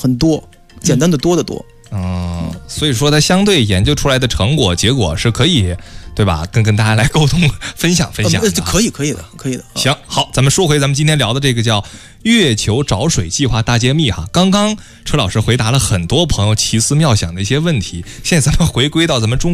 很多，简单的多得多。 所以说它相对研究出来的成果结果是可以，对吧？跟大家来沟通分享的。 可以的。 行，好，咱们说回咱们今天聊的这个叫月球找水计划大揭秘哈。刚刚车老师回答了很多朋友奇思妙想的一些问题，现在咱们回归到咱们中